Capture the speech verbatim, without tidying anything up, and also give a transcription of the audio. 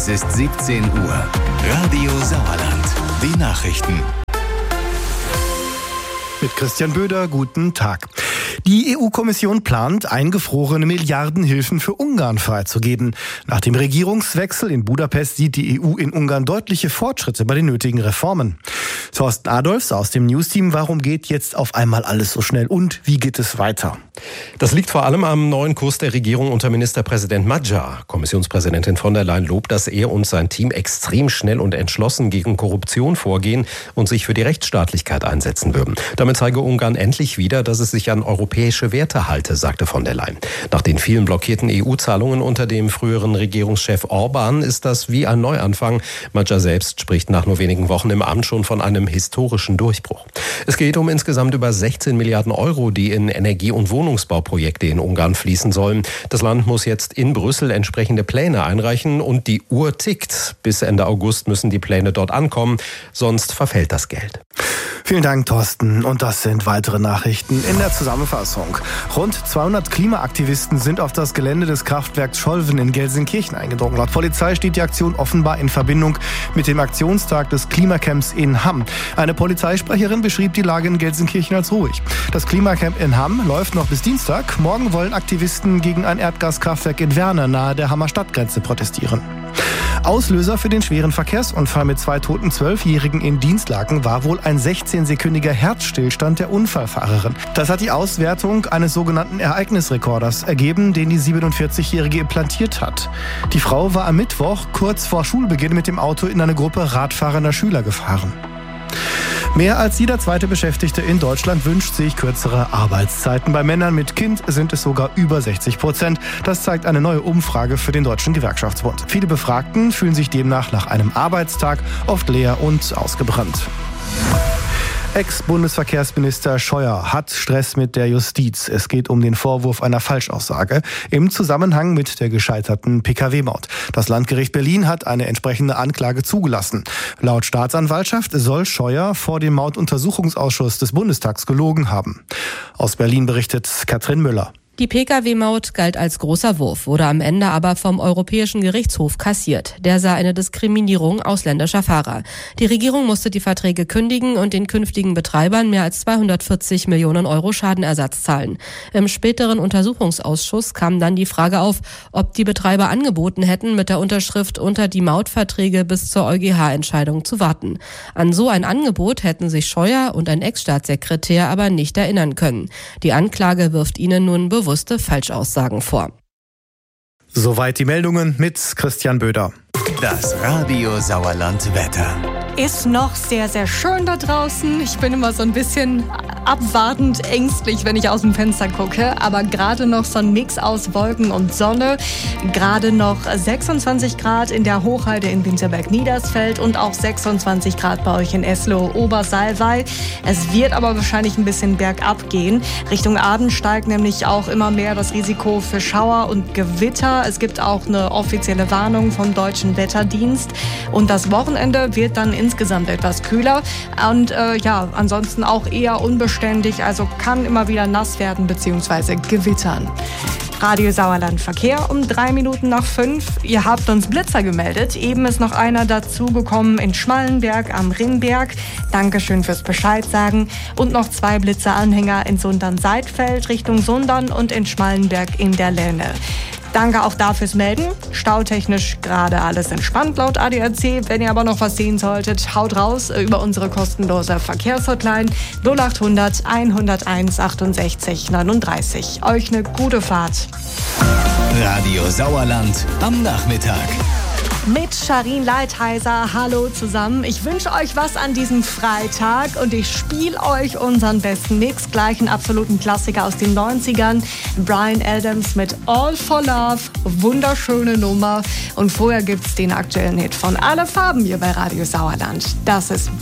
Es ist siebzehn Uhr. Radio Sauerland. Die Nachrichten. Mit Christian Böder, guten Tag. Die E U-Kommission plant, eingefrorene Milliardenhilfen für Ungarn freizugeben. Nach dem Regierungswechsel in Budapest sieht die E U in Ungarn deutliche Fortschritte bei den nötigen Reformen. Thorsten Adolfs aus dem Newsteam, warum geht jetzt auf einmal alles so schnell und wie geht es weiter? Das liegt vor allem am neuen Kurs der Regierung unter Ministerpräsident Magyar. Kommissionspräsidentin von der Leyen lobt, dass er und sein Team extrem schnell und entschlossen gegen Korruption vorgehen und sich für die Rechtsstaatlichkeit einsetzen würden. Damit zeige Ungarn endlich wieder, dass es sich an europäische Werte halte, sagte von der Leyen. Nach den vielen blockierten E U-Zahlungen unter dem früheren Regierungschef Orban ist das wie ein Neuanfang. Magyar selbst spricht nach nur wenigen Wochen im Amt schon von einem historischen Durchbruch. Es geht um insgesamt über sechzehn Milliarden Euro, die in Energie- und Wohnungsbauprojekte in Ungarn fließen sollen. Das Land muss jetzt in Brüssel entsprechende Pläne einreichen und die Uhr tickt. Bis Ende August müssen die Pläne dort ankommen, sonst verfällt das Geld. Vielen Dank, Thorsten. Und das sind weitere Nachrichten in der Zusammenfassung. Rund zweihundert Klimaaktivisten sind auf das Gelände des Kraftwerks Scholven in Gelsenkirchen eingedrungen. Laut Polizei steht die Aktion offenbar in Verbindung mit dem Aktionstag des Klimacamps in Hamm. Eine Polizeisprecherin beschrieb die Lage in Gelsenkirchen als ruhig. Das Klimacamp in Hamm läuft noch bis Dienstag. Morgen wollen Aktivisten gegen ein Erdgaskraftwerk in Werne nahe der Hammer Stadtgrenze protestieren. Auslöser für den schweren Verkehrsunfall mit zwei toten Zwölfjährigen in Dienstlaken war wohl ein sechzehnsekündiger Herzstillstand der Unfallfahrerin. Das hat die Auswertung eines sogenannten Ereignisrekorders ergeben, den die siebenundvierzigjährige implantiert hat. Die Frau war am Mittwoch kurz vor Schulbeginn mit dem Auto in eine Gruppe radfahrender Schüler gefahren. Mehr als jeder zweite Beschäftigte in Deutschland wünscht sich kürzere Arbeitszeiten. Bei Männern mit Kind sind es sogar über sechzig Prozent. Das zeigt eine neue Umfrage für den Deutschen Gewerkschaftsbund. Viele Befragten fühlen sich demnach nach einem Arbeitstag oft leer und ausgebrannt. Ex-Bundesverkehrsminister Scheuer hat Stress mit der Justiz. Es geht um den Vorwurf einer Falschaussage im Zusammenhang mit der gescheiterten P K W-Maut. Das Landgericht Berlin hat eine entsprechende Anklage zugelassen. Laut Staatsanwaltschaft soll Scheuer vor dem Mautuntersuchungsausschuss des Bundestags gelogen haben. Aus Berlin berichtet Katrin Müller. Die P K W-Maut galt als großer Wurf, wurde am Ende aber vom Europäischen Gerichtshof kassiert. Der sah eine Diskriminierung ausländischer Fahrer. Die Regierung musste die Verträge kündigen und den künftigen Betreibern mehr als zweihundertvierzig Millionen Euro Schadenersatz zahlen. Im späteren Untersuchungsausschuss kam dann die Frage auf, ob die Betreiber angeboten hätten, mit der Unterschrift unter die Mautverträge bis zur EuGH-Entscheidung zu warten. An so ein Angebot hätten sich Scheuer und ein Ex-Staatssekretär aber nicht erinnern können. Die Anklage wirft ihnen nun bewusst bewusste Falschaussagen vor. Soweit die Meldungen mit Christian Böder. Das Radio Sauerland Wetter. Ist noch sehr, sehr schön da draußen. Ich bin immer so ein bisschen abwartend, ängstlich, wenn ich aus dem Fenster gucke. Aber gerade noch so ein Mix aus Wolken und Sonne. Gerade noch sechsundzwanzig Grad in der Hochheide in Winterberg-Niedersfeld und auch sechsundzwanzig Grad bei euch in Esloh-Obersalwei. Es wird aber wahrscheinlich ein bisschen bergab gehen. Richtung Abend steigt nämlich auch immer mehr das Risiko für Schauer und Gewitter. Es gibt auch eine offizielle Warnung vom Deutschen Wetterdienst. Und das Wochenende wird dann insgesamt etwas kühler und äh, ja, ansonsten auch eher unbeständig, also kann immer wieder nass werden bzw. gewittern. Radio Sauerland Verkehr um drei Minuten nach fünf. Ihr habt uns Blitzer gemeldet. Eben ist noch einer dazugekommen in Schmallenberg am Ringberg. Dankeschön fürs Bescheid sagen. Und noch zwei Blitzeranhänger in Sundern-Seidfeld Richtung Sundern und in Schmallenberg in der Lenne. Danke auch dafür fürs Melden. Stautechnisch gerade alles entspannt laut A D A C. Wenn ihr aber noch was sehen solltet, haut raus über unsere kostenlose Verkehrshotline null achthundert hunderteins achtundsechzig neununddreißig. Euch eine gute Fahrt. Radio Sauerland am Nachmittag. Mit Sharin Leitheiser. Hallo zusammen. Ich wünsche euch was an diesem Freitag und ich spiele euch unseren besten Mix. Gleich einen absoluten Klassiker aus den neunzigern. Bryan Adams mit All for Love. Wunderschöne Nummer. Und vorher gibt's den aktuellen Hit von Alle Farben hier bei Radio Sauerland. Das ist